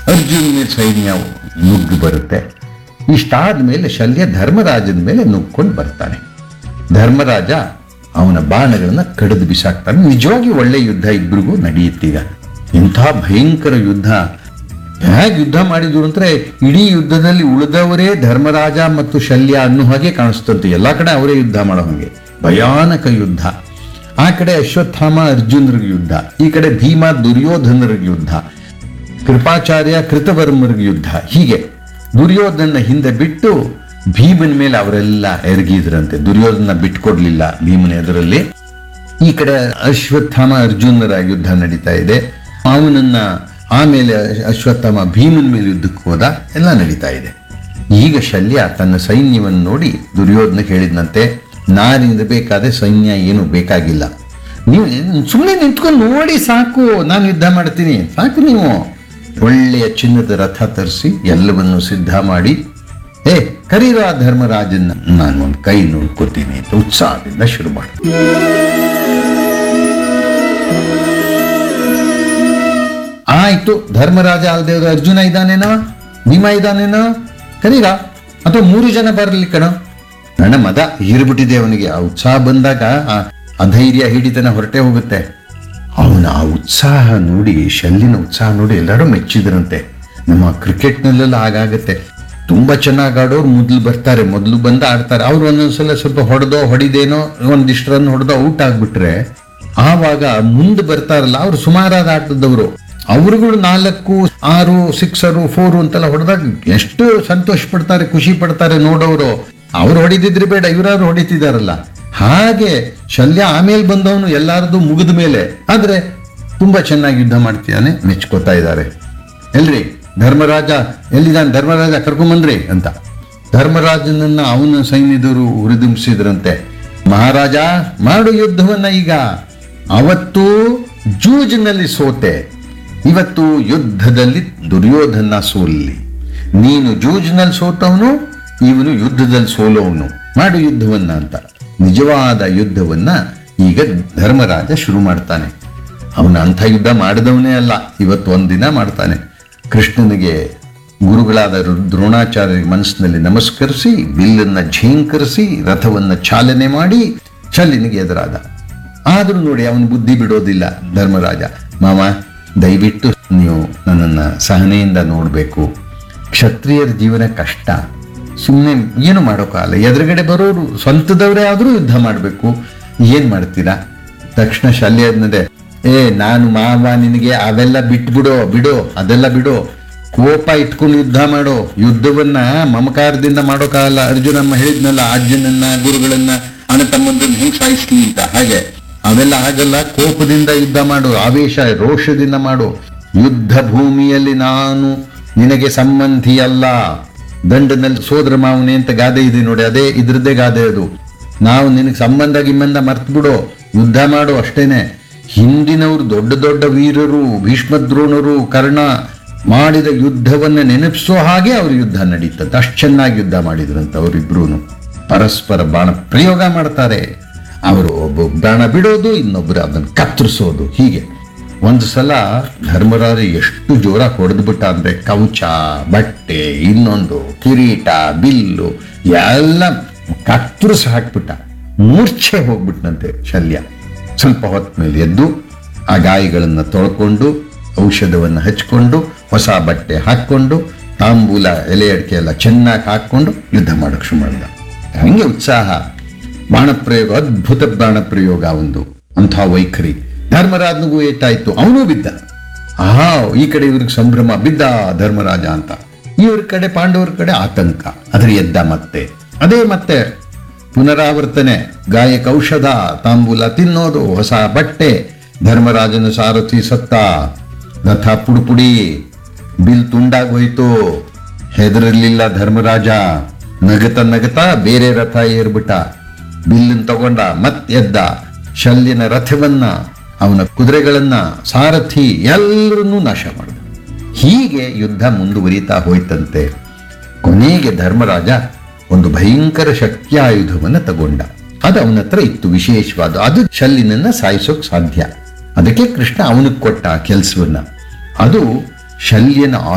ಅರ್ಜುನ ಸೈನ್ಯ ನುಗ್ಗಿ ಬರುತ್ತೆ. ಇಷ್ಟಾದ ಮೇಲೆ ಶಲ್ಯ ಧರ್ಮರಾಜನ ಮೇಲೆ ನುಗ್ಕೊಂಡು ಬರ್ತಾನೆ. ಧರ್ಮರಾಜ ಅವನ ಬಾಣಗಳನ್ನ ಕಡಿದು ಬಿಸಾಕ್ತಾನೆ. ನಿಜವಾಗಿ ಒಳ್ಳೆ ಯುದ್ಧ ಇಬ್ರಿಗೂ ನಡೆಯುತ್ತೀಗ. ಇಂಥ ಭಯಂಕರ ಯುದ್ಧ. ಹೇಗೆ ಯುದ್ಧ ಮಾಡಿದ್ರು ಅಂದ್ರೆ ಇಡೀ ಯುದ್ಧದಲ್ಲಿ ಉಳಿದವರೇ ಧರ್ಮರಾಜ ಮತ್ತು ಶಲ್ಯ ಅನ್ನೋ ಹಾಗೆ ಕಾಣಿಸ್ತಂತೆ. ಎಲ್ಲಾ ಕಡೆ ಅವರೇ ಯುದ್ಧ ಮಾಡೋ ಹಾಗೆ ಭಯಾನಕ ಯುದ್ಧ. ಆ ಕಡೆ ಅಶ್ವತ್ಥಾಮ ಅರ್ಜುನರಿಗೆ ಯುದ್ಧ, ಈ ಕಡೆ ಭೀಮ ದುರ್ಯೋಧನರಿಗೆ ಯುದ್ಧ, ಕೃಪಾಚಾರ್ಯ ಕೃತವರ್ಮರಿಗೆ ಯುದ್ಧ. ಹೀಗೆ ದುರ್ಯೋಧನ ಹಿಂದೆ ಬಿಟ್ಟು ಭೀಮನ ಮೇಲೆ ಅವರೆಲ್ಲ ಎರಗಿದ್ರಂತೆ. ದುರ್ಯೋಧನ ಬಿಟ್ಕೊಡ್ಲಿಲ್ಲ ಭೀಮನ ಎದುರಲ್ಲಿ. ಈ ಕಡೆ ಅಶ್ವತ್ಥಾಮ ಅರ್ಜುನರ ಯುದ್ಧ ನಡೀತಾ ಇದೆ. ಅವನನ್ನ ಆಮೇಲೆ ಅಶ್ವತ್ಥಾಮ ಭೀಮನ ಮೇಲೆ ಯುದ್ಧಕ್ಕೆ ಹೋದ. ಎಲ್ಲ ನಡೀತಾ ಇದೆ. ಈಗ ಶಲ್ಯ ತನ್ನ ಸೈನ್ಯವನ್ನು ನೋಡಿ ದುರ್ಯೋಧನ ಹೇಳಿದ್ನಂತೆ, ನಾನಿರಬೇಕಾದ್ರೆ ಸೈನ್ಯ ಏನು ಬೇಕಾಗಿಲ್ಲ, ನೀವು ಸುಮ್ಮನೆ ನಿಂತ್ಕೊಂಡು ನೋಡಿ ಸಾಕು, ನಾನು ಯುದ್ಧ ಮಾಡ್ತೀನಿ, ಸಾಕು. ನೀವು ಒಳ್ಳೆಯ ಚಿನ್ನದ ರಥ ತರಿಸಿ ಎಲ್ಲವನ್ನು ಸಿದ್ಧ ಮಾಡಿ, ಕರೀರೋ ಆ ಧರ್ಮರಾಜನ್ನ, ನಾನು ಒಂದು ಕೈ ನೋಡ್ಕೋತೀನಿ ಅಂತ ಉತ್ಸಾಹದಿಂದ ಶುರು ಮಾಡಿ. ಆಯ್ತು, ಧರ್ಮರಾಜ ಅಲ್ದೇ ಅರ್ಜುನ ಇದ್ದಾನೇನೋ, ಭೀಮ ಇದ್ದಾನೇನೋ, ಕರೀರ, ಅಥವಾ 3 ಜನ ಬರಲಿ ಕಣ. ನನ್ನ ಮದ ಹೀರ್ಬಿಟ್ಟಿದೆ ಅವನಿಗೆ. ಆ ಉತ್ಸಾಹ ಬಂದಾಗ ಆ ಅಧೈರ್ಯ ಹಿಡಿತನ ಹೊರಟೆ ಹೋಗುತ್ತೆ. ಅವನ ಆ ಉತ್ಸಾಹ ನೋಡಿ, ಶಲ್ಯನ ಉತ್ಸಾಹ ನೋಡಿ ಎಲ್ಲರೂ ಮೆಚ್ಚಿದ್ರಂತೆ. ನಮ್ಮ ಕ್ರಿಕೆಟ್ನಲ್ಲೆಲ್ಲ ಹಾಗಾಗತ್ತೆ. ತುಂಬಾ ಚೆನ್ನಾಗಿ ಆಡೋರು ಮೊದಲು ಬರ್ತಾರೆ, ಮೊದಲು ಬಂದು ಆಡ್ತಾರೆ. ಅವ್ರು ಒಂದೊಂದ್ಸಲ ಸ್ವಲ್ಪ ಹೊಡಿದೇನೋ ಒಂದಿಷ್ಟು ರನ್ ಹೊಡೆದೋ ಔಟ್ ಆಗ್ಬಿಟ್ರೆ ಆವಾಗ ಮುಂದೆ ಬರ್ತಾರಲ್ಲ ಅವ್ರು ಸುಮಾರಾದ ಆಟದವರು, ಅವ್ರುಗಳು 4, 6, 6, 4 ಅಂತೆಲ್ಲ ಹೊಡೆದಾಗ ಎಷ್ಟು ಸಂತೋಷ ಪಡ್ತಾರೆ, ಖುಷಿ ಪಡ್ತಾರೆ ನೋಡೋರು. ಅವ್ರು ಹೊಡಿತಿದ್ರೆ ಬೇಡ, ಇವರಾದ್ರು ಹೊಡಿತಿದಾರಲ್ಲ. ಹಾಗೆ ಶಲ್ಯ ಆಮೇಲೆ ಬಂದವನು ಎಲ್ಲಾರದು ಮುಗಿದ ಮೇಲೆ ಆದ್ರೆ ತುಂಬಾ ಚೆನ್ನಾಗಿ ಯುದ್ಧ ಮಾಡ್ತಿದ್ದಾನೆ, ಮೆಚ್ಕೋತಾ ಇದ್ದಾರೆ. ಎಲ್ರಿ ಧರ್ಮರಾಜ ಎಲ್ಲಿದ್ದಾನೆ, ಧರ್ಮರಾಜ ಕರ್ಕೊಂಬಂದ್ರಿ ಅಂತ ಧರ್ಮರಾಜನನ್ನ ಅವನ ಸೈನ್ಯದವರು ಹುರಿದುಂಬಿಸಿದ್ರಂತೆ. ಮಹಾರಾಜ ಮಾಡು ಯುದ್ಧವನ್ನ. ಈಗ ಅವತ್ತು ಜೂಜಿನಲ್ಲಿ ಸೋತೆ, ಇವತ್ತು ಯುದ್ಧದಲ್ಲಿ ದುರ್ಯೋಧನ ಸೋಲ್ಲಿ. ನೀನು ಜೂಜಿನಲ್ಲಿ ಸೋತವನು, ಇವನು ಯುದ್ಧದಲ್ಲಿ ಸೋಲೋವನು, ಮಾಡು ಯುದ್ಧವನ್ನ ಅಂತ. ನಿಜವಾದ ಯುದ್ಧವನ್ನ ಈಗ ಧರ್ಮರಾಜ ಶುರು ಮಾಡ್ತಾನೆ. ಅವನ ಅಂಥ ಯುದ್ಧ ಮಾಡಿದವನೇ ಅಲ್ಲ, ಇವತ್ತು ಒಂದಿನ ಮಾಡ್ತಾನೆ. ಕೃಷ್ಣನಿಗೆ ಗುರುಗಳಾದ ದ್ರೋಣಾಚಾರ್ಯ ಮನಸ್ಸಿನಲ್ಲಿ ನಮಸ್ಕರಿಸಿ, ಬಿಲ್ಲನ್ನ ಝೇಂಕರಿಸಿ, ರಥವನ್ನ ಚಾಲನೆ ಮಾಡಿ ಶಲ್ಯನಿಗೆ ಎದುರಾದ. ಆದ್ರೂ ನೋಡಿ ಅವನ ಬುದ್ಧಿ ಬಿಡೋದಿಲ್ಲ ಧರ್ಮರಾಜ. ಮಾವ, ದಯವಿಟ್ಟು ನೀವು ನನ್ನನ್ನು ಸಹನೆಯಿಂದ ನೋಡಬೇಕು. ಕ್ಷತ್ರಿಯರ ಜೀವನ ಕಷ್ಟ, ಸುಮ್ಮನೆ ಏನು ಮಾಡೋಕ್ಕಾಗಲ್ಲ. ಎದುರುಗಡೆ ಬರೋರು ಸ್ವಂತದವರೇ ಆದರೂ ಯುದ್ಧ ಮಾಡಬೇಕು, ಏನ್ ಮಾಡ್ತೀರಾ? ತಕ್ಷಣ ಶಲ್ಯ ಅನ್ನದೆ, ನಾನು ಮಾವ, ನಿನಗೆ ಅವೆಲ್ಲ ಬಿಡು, ಅದೆಲ್ಲ ಬಿಡು, ಕೋಪ ಇಟ್ಕೊಂಡು ಯುದ್ಧ ಮಾಡೋ. ಯುದ್ಧವನ್ನ ಮಮಕಾರದಿಂದ ಮಾಡೋಕ್ಕಾಗಲ್ಲ. ಅರ್ಜುನಮ್ಮ ಹೇಳಿದ್ನಲ್ಲ, ಅಜ್ಜನನ್ನ ಗುರುಗಳನ್ನ ಅಣ್ಣ ತಮ್ಮಂದನ್ನ ಹೆಂಗ್ ಸಾಯಿಸ್ಲಿ ಅಂತ, ಹಾಗೆ ಅವೆಲ್ಲ ಆಗಲ್ಲ. ಕೋಪದಿಂದ ಯುದ್ಧ ಮಾಡು, ಆವೇಶ ರೋಷದಿಂದ ಮಾಡು. ಯುದ್ಧ ಭೂಮಿಯಲ್ಲಿ ನಾನು ನಿನಗೆ ಸಂಬಂಧಿ ಅಲ್ಲ. ದಂಡನಲ್ಲಿ ಸೋದರ ಮಾವನೇ ಅಂತ ಗಾದೆ ಇದೆ ನೋಡಿ, ಅದೇ ಇದ್ರದ್ದೇ ಗಾದೆ ಅದು. ನಾವು ನಿನಗೆ ಸಂಬಂಧ ಮರ್ತು ಬಿಡು, ಯುದ್ಧ ಮಾಡು ಅಷ್ಟೇನೆ. ಹಿಂದಿನವರು ದೊಡ್ಡ ದೊಡ್ಡ ವೀರರು, ಭೀಷ್ಮದ್ರೋಣರು, ಕರ್ಣ ಮಾಡಿದ ಯುದ್ಧವನ್ನ ನೆನಪಿಸೋ ಹಾಗೆ ಅವ್ರ ಯುದ್ಧ ನಡೀತದೆ. ಅಷ್ಟು ಚೆನ್ನಾಗಿ ಯುದ್ಧ ಮಾಡಿದ್ರಂತ ಅವರಿಬ್ರು. ಪರಸ್ಪರ ಬಾಣ ಪ್ರಯೋಗ ಮಾಡ್ತಾರೆ. ಅವರು ಒಬ್ಬ ಬಾಣ ಬಿಡೋದು, ಇನ್ನೊಬ್ಬರು ಅದನ್ನು ಕತ್ತರಿಸೋದು. ಹೀಗೆ ಒಂದು ಸಲ ಧರ್ಮರಾಜ ಎಷ್ಟು ಜೋರ ಹೊಡೆದ್ಬಿಟ್ಟ ಅಂದ್ರೆ, ಕವಚ, ಬಟ್ಟೆ, ಇನ್ನೊಂದು ಕಿರೀಟ, ಬಿಲ್ಲು ಎಲ್ಲ ಕತ್ತರಿಸಿ ಹಾಕ್ಬಿಟ್ಟ. ಮೂರ್ಛೆ ಹೋಗ್ಬಿಟ್ನಂತೆ ಶಲ್ಯ. ಸ್ವಲ್ಪ ಹೊತ್ತ ಮೇಲೆ ಎದ್ದು ಆ ಗಾಯಗಳನ್ನು ತೊಳ್ಕೊಂಡು, ಔಷಧವನ್ನು ಹಚ್ಕೊಂಡು, ಹೊಸ ಬಟ್ಟೆ ಹಾಕ್ಕೊಂಡು, ತಾಂಬೂಲ ಎಲೆ ಅಡಿಕೆ ಎಲ್ಲ ಚೆನ್ನಾಗಿ ಹಾಕ್ಕೊಂಡು ಯುದ್ಧ ಮಾಡಕ್ಕೆ ಶುರು ಮಾಡಿದ. ಹಂಗೆ ಉತ್ಸಾಹ, ಬಾಣಪ್ರಯೋಗ, ಅದ್ಭುತ ಬಾಣಪ್ರಯೋಗ ಒಂದು. ಅಂಥ ವೈಖರಿ. ಧರ್ಮರಾಜನಿಗೂ ಏಟಾಯ್ತು, ಅವನೂ ಬಿದ್ದ. ಈ ಕಡೆ ಇವ್ರಿಗೆ ಸಂಭ್ರಮ, ಬಿದ್ದ ಧರ್ಮರಾಜ ಅಂತ. ಇವ್ರ ಕಡೆ ಪಾಂಡವರ ಕಡೆ ಆತಂಕ. ಅದ್ರ ಎದ್ದ ಮತ್ತೆ ಪುನರಾವರ್ತನೆ. ಗಾಯಕ ಔಷಧ, ತಾಂಬೂಲ ತಿನ್ನೋದು, ಹೊಸ ಬಟ್ಟೆ. ಧರ್ಮರಾಜನ ಸಾರಥಿ ಸತ್ತ, ರಥ ಪುಡುಪುಡಿ, ಬಿಲ್ ತುಂಡಾಗೋಯ್ತು. ಹೆದರಲಿಲ್ಲ ಧರ್ಮರಾಜ. ನಗತ ಬೇರೆ ರಥ ಏರ್ಬಿಟ್ಟ, ಬಿಲ್ಲನ್ನು ತಗೊಂಡ, ಎದ್ದ. ಶಲ್ಯನ ರಥವನ್ನ, ಅವನ ಕುದುರೆಗಳನ್ನ, ಸಾರಥಿ ಎಲ್ಲರನ್ನೂ ನಾಶ ಮಾಡಿದ. ಹೀಗೆ ಯುದ್ಧ ಮುಂದುವರಿತಾ ಹೋಯ್ತಂತೆ. ಕೊನೆಗೆ ಧರ್ಮರಾಜ ಒಂದು ಭಯಂಕರ ಶಕ್ತಿಯಾಯುಧವನ್ನು ತಗೊಂಡ. ಅದು ಅವನ ಹತ್ರ ಇತ್ತು, ವಿಶೇಷವಾದ. ಅದು ಶಲ್ಯನನ್ನ ಸಾಯಿಸೋಕ್ ಸಾಧ್ಯ. ಅದಕ್ಕೆ ಕೃಷ್ಣ ಅವನಿಗೆ ಕೊಟ್ಟ ಕೆಲಸವನ್ನ. ಅದು ಶಲ್ಯನ